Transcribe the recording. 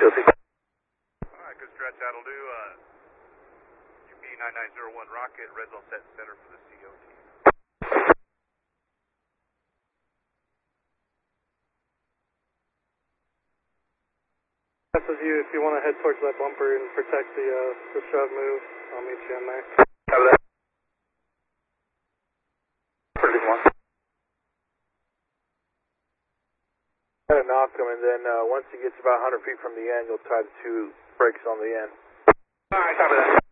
COT. Alright, good stretch, that'll do. UP 9901 rocket, red zone set center for the COT. That's with you. If you want to head towards that bumper and protect the shove move, I'll meet you on there. Have that. Pretty one. Kind of knock him, and then once he gets about 100 feet from the end, you'll tie the two brakes on the end. Alright, copy that.